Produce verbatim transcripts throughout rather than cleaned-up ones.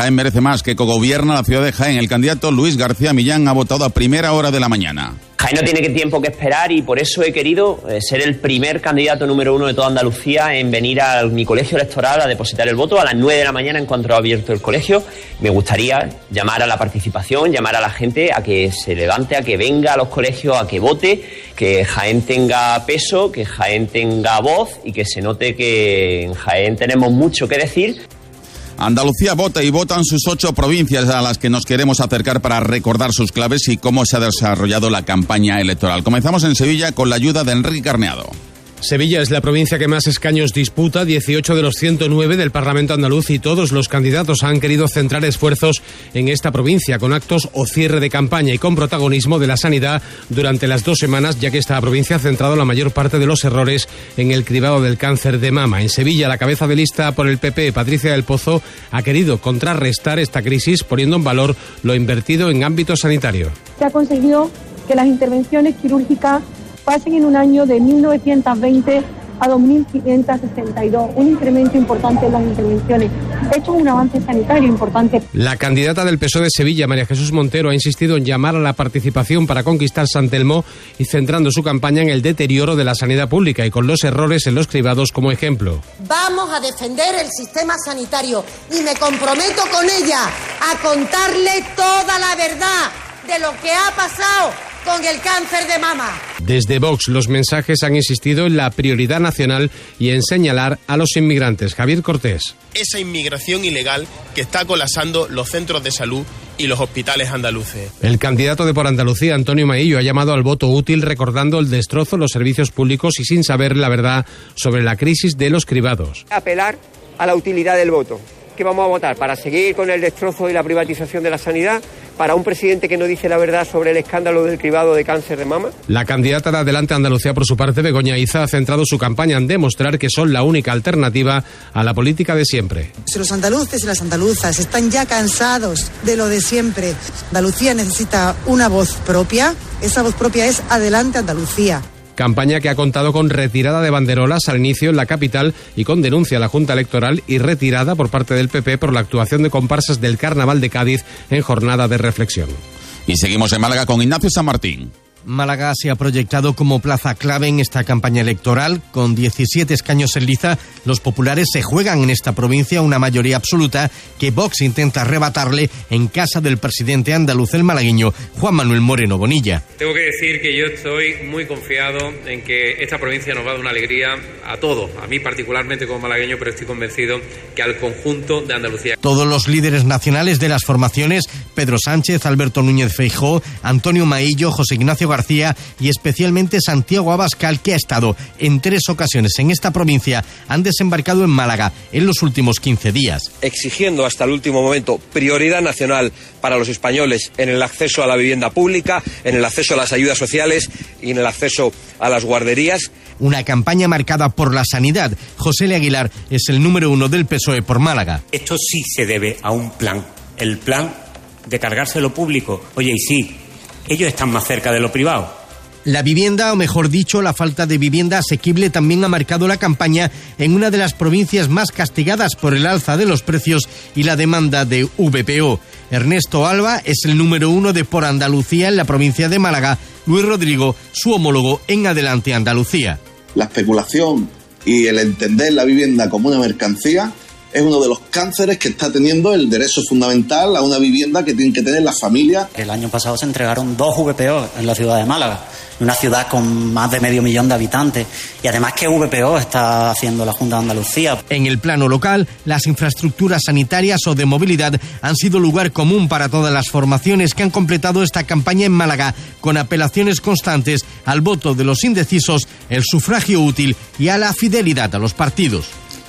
Jaén merece más, que cogobierna la ciudad de Jaén. El candidato Luis García Millán ha votado a primera hora de la mañana. Jaén no tiene tiempo que esperar y por eso he querido eh, ser el primer candidato número uno de toda Andalucía en venir a mi colegio electoral a depositar el voto a las nueve de la mañana en cuanto ha abierto el colegio. Me gustaría llamar a la participación, llamar a la gente a que se levante, a que venga a los colegios, a que vote, que Jaén tenga peso, que Jaén tenga voz y que se note que en Jaén tenemos mucho que decir. Andalucía vota y votan sus ocho provincias a las que nos queremos acercar para recordar sus claves y cómo se ha desarrollado la campaña electoral. Comenzamos en Sevilla con la ayuda de Enrique Carneado. Sevilla es la provincia que más escaños disputa, dieciocho de los ciento nueve del Parlamento andaluz, y todos los candidatos han querido centrar esfuerzos en esta provincia con actos o cierre de campaña y con protagonismo de la sanidad durante las dos semanas, ya que esta provincia ha centrado la mayor parte de los errores en el cribado del cáncer de mama. En Sevilla, la cabeza de lista por el P P, Patricia del Pozo, ha querido contrarrestar esta crisis poniendo en valor lo invertido en ámbito sanitario. Se ha conseguido que las intervenciones quirúrgicas pasen en un año de mil novecientos veinte a dos mil quinientos sesenta y dos, un incremento importante en las intervenciones. Esto es un avance sanitario importante. La candidata del P S O E de Sevilla, María Jesús Montero, ha insistido en llamar a la participación para conquistar San Telmo y centrando su campaña en el deterioro de la sanidad pública y con los errores en los cribados como ejemplo. Vamos a defender el sistema sanitario y me comprometo con ella a contarle toda la verdad de lo que ha pasado con el cáncer de mama. Desde Vox, los mensajes han insistido en la prioridad nacional y en señalar a los inmigrantes. Javier Cortés. Esa inmigración ilegal que está colapsando los centros de salud y los hospitales andaluces. El candidato de Por Andalucía, Antonio Maillo, ha llamado al voto útil recordando el destrozo de los servicios públicos y sin saber la verdad sobre la crisis de los cribados. Apelar a la utilidad del voto. ¿Qué vamos a votar? ¿Para seguir con el destrozo y la privatización de la sanidad? ¿Para un presidente que no dice la verdad sobre el escándalo del cribado de cáncer de mama? La candidata de Adelante Andalucía, por su parte, Begoña Iza, ha centrado su campaña en demostrar que son la única alternativa a la política de siempre. Si los andaluces y las andaluzas están ya cansados de lo de siempre, Andalucía necesita una voz propia. Esa voz propia es Adelante Andalucía. Campaña que ha contado con retirada de banderolas al inicio en la capital y con denuncia a la Junta Electoral y retirada por parte del P P por la actuación de comparsas del Carnaval de Cádiz en jornada de reflexión. Y seguimos en Málaga con Ignacio San Martín. Málaga se ha proyectado como plaza clave en esta campaña electoral. Con diecisiete escaños en liza, los populares se juegan en esta provincia una mayoría absoluta que Vox intenta arrebatarle en casa del presidente andaluz, el malagueño Juan Manuel Moreno Bonilla. Tengo que decir que yo estoy muy confiado en que esta provincia nos va a dar una alegría a todos, a mí particularmente como malagueño, pero estoy convencido que al conjunto de Andalucía. Todos los líderes nacionales de las formaciones, Pedro Sánchez, Alberto Núñez Feijóo, Antonio Maillo, José Ignacio García y especialmente Santiago Abascal, que ha estado en tres ocasiones en esta provincia, han desembarcado en Málaga en los últimos quince días. Exigiendo hasta el último momento prioridad nacional para los españoles en el acceso a la vivienda pública, en el acceso a las ayudas sociales y en el acceso a las guarderías. Una campaña marcada por la sanidad. José L. Aguilar es el número uno del P S O E por Málaga. Esto sí se debe a un plan, el plan de cargarse lo público. Oye, y sí, ellos están más cerca de lo privado. La vivienda, o mejor dicho, la falta de vivienda asequible, también ha marcado la campaña en una de las provincias más castigadas por el alza de los precios y la demanda de V P O. Ernesto Alba es el número uno de Por Andalucía en la provincia de Málaga. Luis Rodrigo, su homólogo en Adelante Andalucía. La especulación y el entender la vivienda como una mercancía es uno de los cánceres que está teniendo el derecho fundamental a una vivienda que tienen que tener las familias. El año pasado se entregaron dos V P O en la ciudad de Málaga, una ciudad con más de medio millón de habitantes, y además ¿qué V P O está haciendo la Junta de Andalucía? En el plano local, las infraestructuras sanitarias o de movilidad han sido lugar común para todas las formaciones que han completado esta campaña en Málaga, con apelaciones constantes al voto de los indecisos, el sufragio útil y a la fidelidad a los partidos.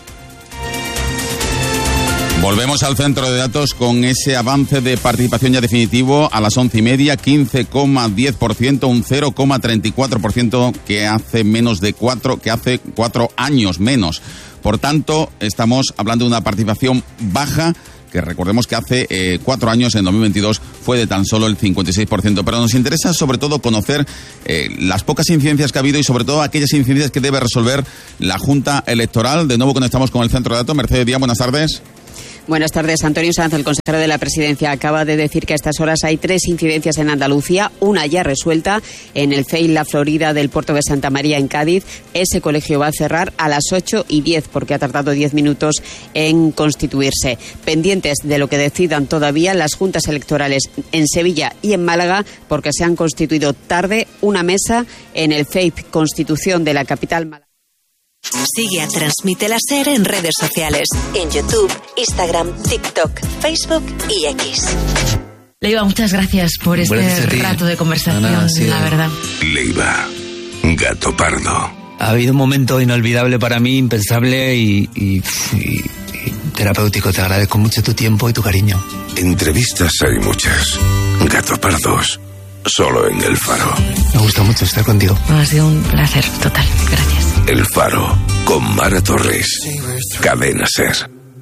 Volvemos al centro de datos con ese avance de participación ya definitivo a las once y media, quince coma diez por ciento, un cero coma treinta y cuatro por ciento que hace menos de cuatro, que hace cuatro años menos. Por tanto, estamos hablando de una participación baja, que recordemos que hace eh, cuatro años, en dos mil veintidós, fue de tan solo el cincuenta y seis por ciento. Pero nos interesa sobre todo conocer eh, las pocas incidencias que ha habido y sobre todo aquellas incidencias que debe resolver la Junta Electoral. De nuevo conectamos con el centro de datos. Mercedes Díaz, buenas tardes. Buenas tardes. Antonio Sanz, el consejero de la Presidencia, acaba de decir que a estas horas hay tres incidencias en Andalucía, una ya resuelta en el F E I La Florida del puerto de Santa María en Cádiz. Ese colegio va a cerrar a las ocho y diez porque ha tardado diez minutos en constituirse. Pendientes de lo que decidan todavía las juntas electorales en Sevilla y en Málaga, porque se han constituido tarde una mesa en el F E I P Constitución de la capital malagueña. Sigue a Transmite la SER en redes sociales, en YouTube, Instagram, TikTok, Facebook y X. Leiva, muchas gracias por este gracias rato de conversación, no, no, sí, la verdad. Leiva, gato pardo. Ha habido un momento inolvidable para mí, impensable y, y, y, y terapéutico. Te agradezco mucho tu tiempo y tu cariño. Entrevistas hay muchas. Gato pardos, solo en El Faro. Me gusta mucho estar contigo. Ha sido un placer total, gracias. El Faro, con Mara Torres. Cadena SER.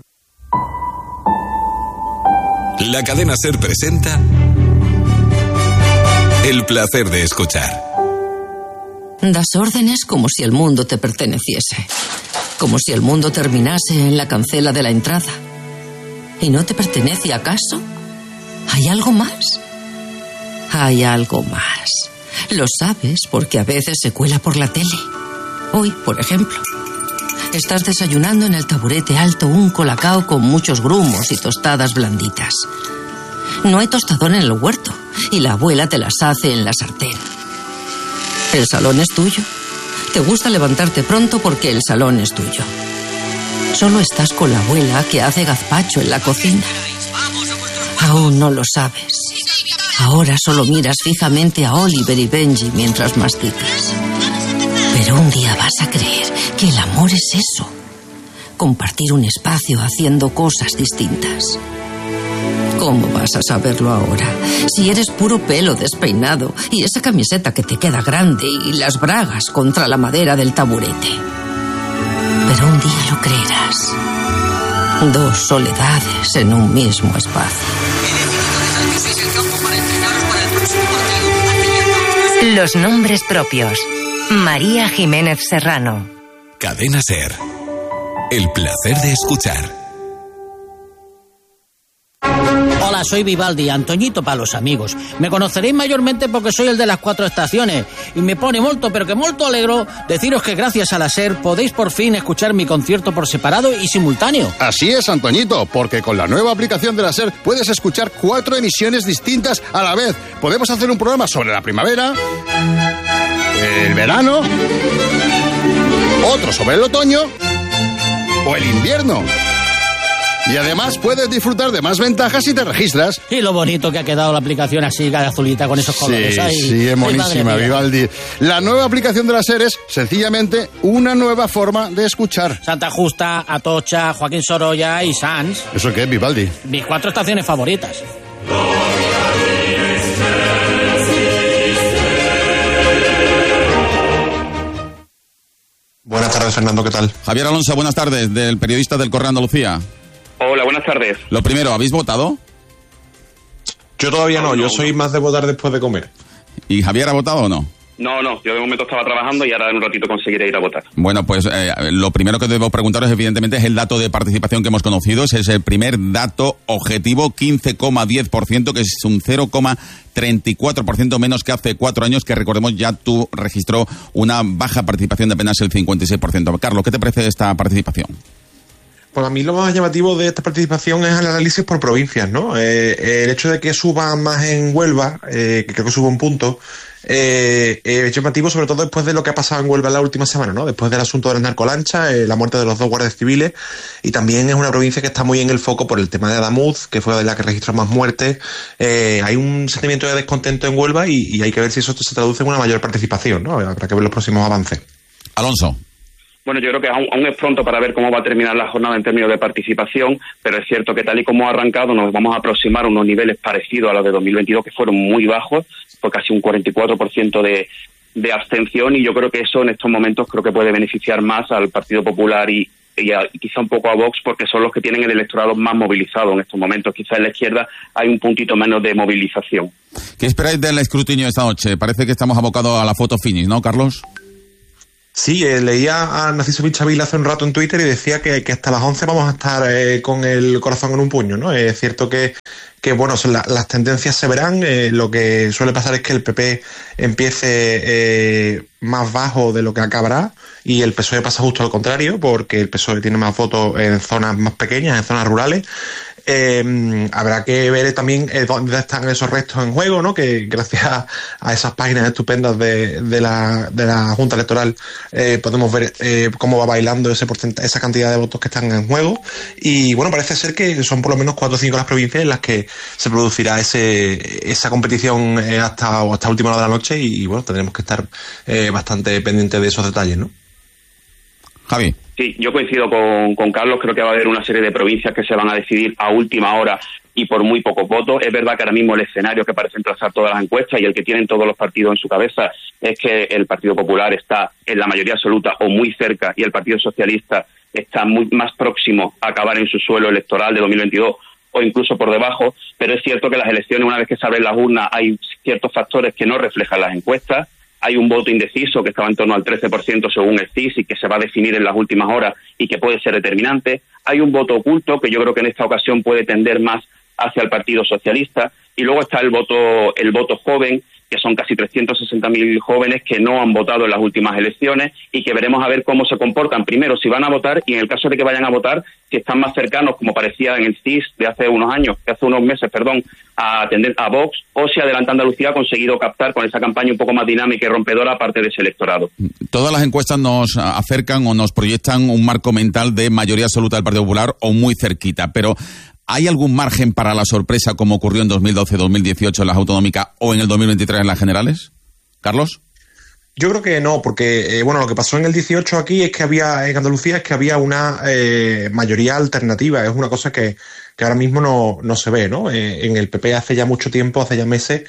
La Cadena SER presenta El placer de escuchar. Das órdenes como si el mundo te perteneciese. Como si el mundo terminase en la cancela de la entrada. ¿Y no te pertenece acaso? ¿Hay algo más? Hay algo más. Lo sabes porque a veces se cuela por la tele. Hoy, por ejemplo, estás desayunando en el taburete alto un colacao con muchos grumos y tostadas blanditas. No hay tostador en el huerto y la abuela te las hace en la sartén. El salón es tuyo. Te gusta levantarte pronto porque el salón es tuyo. Solo estás con la abuela que hace gazpacho en la cocina. Aún no lo sabes. Ahora solo miras fijamente a Oliver y Benji mientras masticas. Pero un día vas a creer que el amor es eso. Compartir un espacio haciendo cosas distintas. ¿Cómo vas a saberlo ahora? Si eres puro pelo despeinado y esa camiseta que te queda grande y las bragas contra la madera del taburete. Pero un día lo creerás. Dos soledades en un mismo espacio. Los nombres propios. María Jiménez Serrano. Cadena SER. El placer de escuchar. Hola, soy Vivaldi, Antoñito para los amigos. Me conoceréis mayormente porque soy el de las cuatro estaciones. Y me pone molto, pero que molto alegro, deciros que gracias a la SER podéis por fin escuchar mi concierto por separado y simultáneo. Así es, Antoñito, porque con la nueva aplicación de la SER puedes escuchar cuatro emisiones distintas a la vez. Podemos hacer un programa sobre la primavera, el verano, otro sobre el otoño o el invierno. Y además puedes disfrutar de más ventajas si te registras. Y lo bonito que ha quedado la aplicación así, azulita, con esos colores. Sí, ahí. sí, es monísima, Vivaldi. La nueva aplicación de la SER es sencillamente una nueva forma de escuchar. Santa Justa, Atocha, Joaquín Sorolla y Sanz. ¿Eso qué es, Vivaldi? Mis cuatro estaciones favoritas. Buenas tardes, Fernando, ¿qué tal? Javier Alonso, buenas tardes, del periodista del Correo Andalucía. Hola, buenas tardes. Lo primero, ¿habéis votado? Yo todavía no, no yo no, soy no. más de votar después de comer. ¿Y Javier ha votado o no? No, no, yo de momento estaba trabajando y ahora en un ratito conseguiré ir a votar. Bueno, pues eh, lo primero que debo preguntaros, evidentemente, es el dato de participación que hemos conocido. Ese es el primer dato objetivo, quince coma diez por ciento, que es un cero coma treinta y cuatro por ciento menos que hace cuatro años, que recordemos ya tú registró una baja participación de apenas el cincuenta y seis por ciento. Carlos, ¿qué te parece esta participación? Pues a mí lo más llamativo de esta participación es el análisis por provincias, ¿no? Eh, el hecho de que suba más en Huelva, eh, que creo que suba un punto, eh, eh, es llamativo sobre todo después de lo que ha pasado en Huelva en la última semana, ¿no? Después del asunto de las narcolanchas, eh, la muerte de los dos guardias civiles, y también es una provincia que está muy en el foco por el tema de Adamuz, que fue la que registró más muertes. Eh, hay un sentimiento de descontento en Huelva y, y hay que ver si eso se traduce en una mayor participación, ¿no? Habrá que ver los próximos avances. Alonso. Bueno, yo creo que aún, aún es pronto para ver cómo va a terminar la jornada en términos de participación, pero es cierto que tal y como ha arrancado nos vamos a aproximar a unos niveles parecidos a los de dos mil veintidós, que fueron muy bajos, fue casi un cuarenta y cuatro por ciento de, de abstención, y yo creo que eso en estos momentos creo que puede beneficiar más al Partido Popular y, y, a, y quizá un poco a Vox, porque son los que tienen el electorado más movilizado en estos momentos. Quizá en la izquierda hay un puntito menos de movilización. ¿Qué esperáis del escrutinio esta noche? Parece que estamos abocados a la foto finish, ¿no, Carlos? Sí, eh, leía a Narciso Pichavila hace un rato en Twitter y decía que, que hasta las once vamos a estar eh, con el corazón en un puño, ¿no? Es cierto que, que bueno, son la, las tendencias se verán. Eh, lo que suele pasar es que el P P empiece eh, más bajo de lo que acabará y el P S O E pasa justo al contrario, porque el P S O E tiene más votos en zonas más pequeñas, en zonas rurales. Eh, habrá que ver también eh, dónde están esos restos en juego, ¿no? Que gracias a, a esas páginas estupendas de, de, la, de la Junta Electoral eh, podemos ver eh, cómo va bailando ese porcentaje, esa cantidad de votos que están en juego. Y bueno, parece ser que son por lo menos cuatro o cinco las provincias en las que se producirá ese esa competición eh, hasta, hasta última hora de la noche y, y bueno, tendremos que estar eh, bastante pendientes de esos detalles, ¿no? Javi. Sí, yo coincido con, con Carlos, creo que va a haber una serie de provincias que se van a decidir a última hora y por muy pocos votos. Es verdad que ahora mismo el escenario que parecen trazar todas las encuestas y el que tienen todos los partidos en su cabeza es que el Partido Popular está en la mayoría absoluta o muy cerca y el Partido Socialista está muy más próximo a acabar en su suelo electoral de dos mil veintidós o incluso por debajo, pero es cierto que las elecciones, una vez que se abren las urnas, hay ciertos factores que no reflejan las encuestas. Hay un voto indeciso que estaba en torno al trece por ciento según el C I S y que se va a definir en las últimas horas y que puede ser determinante. Hay un voto oculto que yo creo que en esta ocasión puede tender más hacia el Partido Socialista. Y luego está el voto el voto joven, que son casi trescientos sesenta mil jóvenes que no han votado en las últimas elecciones y que veremos a ver cómo se comportan. Primero, si van a votar y en el caso de que vayan a votar, si están más cercanos, como parecía en el C I S de hace unos años, de hace unos meses, perdón, a atender a Vox, o si Adelante Andalucía ha conseguido captar con esa campaña un poco más dinámica y rompedora parte de ese electorado. Todas las encuestas nos acercan o nos proyectan un marco mental de mayoría absoluta del Partido Popular o muy cerquita, pero ¿hay algún margen para la sorpresa como ocurrió en dos mil doce dos mil dieciocho en las autonómicas o en el dos mil veintitrés en las generales? ¿Carlos? Yo creo que no, porque eh, bueno, lo que pasó en el dieciocho aquí es que había, en Andalucía, es que había una eh, mayoría alternativa. Es una cosa que, que ahora mismo no, no se ve, ¿no? Eh, en el P P hace ya mucho tiempo, hace ya meses,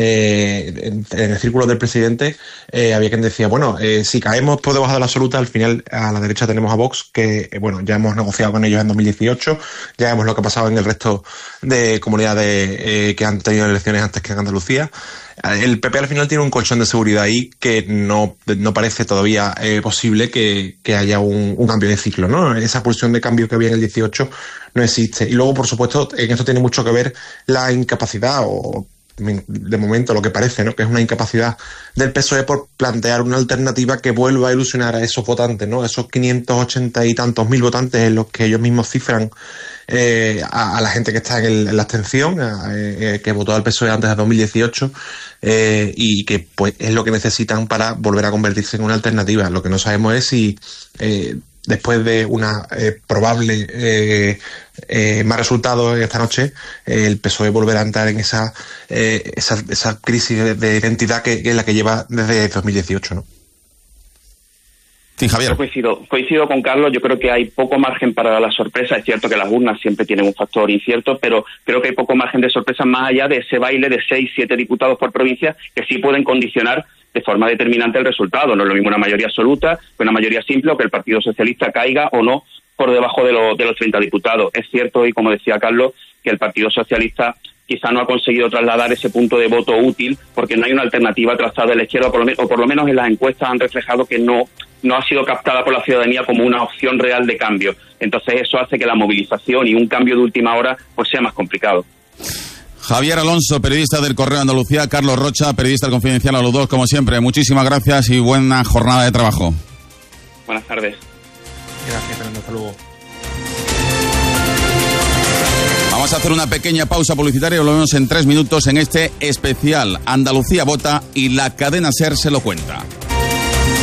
eh, en, en el círculo del presidente, eh, había quien decía, bueno, eh, si caemos por debajo de la absoluta, al final a la derecha tenemos a Vox, que eh, bueno, ya hemos negociado con ellos en dos mil dieciocho, ya vemos lo que ha pasado en el resto de comunidades eh, que han tenido elecciones antes que en Andalucía. El P P al final tiene un colchón de seguridad ahí que no, no parece todavía eh, posible que, que haya un, un cambio de ciclo, ¿no? Esa pulsión de cambio que había en el dieciocho no existe. Y luego, por supuesto, en esto tiene mucho que ver la incapacidad, o de momento lo que parece, ¿no? Que es una incapacidad del P S O E por plantear una alternativa que vuelva a ilusionar a esos votantes, ¿no? Esos quinientos ochenta y tantos mil votantes en los que ellos mismos cifran eh, a, a la gente que está en, el, en la abstención, a, eh, que votó al P S O E antes de dos mil dieciocho, eh, y que pues es lo que necesitan para volver a convertirse en una alternativa. Lo que no sabemos es si eh, después de una eh, probable eh, eh, más resultados esta noche, eh, el P S O E volverá a entrar en esa eh, esa, esa crisis de, de identidad que, que es la que lleva desde dos mil dieciocho, ¿no? Sí, Javier. Yo coincido, coincido con Carlos, yo creo que hay poco margen para la sorpresa. Es cierto que las urnas siempre tienen un factor incierto, pero creo que hay poco margen de sorpresa más allá de ese baile de seis, siete diputados por provincia que sí pueden condicionar de forma determinante el resultado. No es lo mismo una mayoría absoluta que una mayoría simple o que el Partido Socialista caiga o no por debajo de, lo, de los treinta diputados. Es cierto, y como decía Carlos, que el Partido Socialista quizá no ha conseguido trasladar ese punto de voto útil porque no hay una alternativa trazada de la izquierda, o por lo, o por lo menos en las encuestas han reflejado que no, no ha sido captada por la ciudadanía como una opción real de cambio. Entonces eso hace que la movilización y un cambio de última hora pues sea más complicado. Javier Alonso, periodista del Correo de Andalucía, Carlos Rocha, periodista del Confidencial, a los dos, como siempre. Muchísimas gracias y buena jornada de trabajo. Buenas tardes. Gracias, Fernando. Hasta luego. Vamos a hacer una pequeña pausa publicitaria y volvemos en tres minutos en este especial Andalucía Vota y la cadena SER se lo cuenta.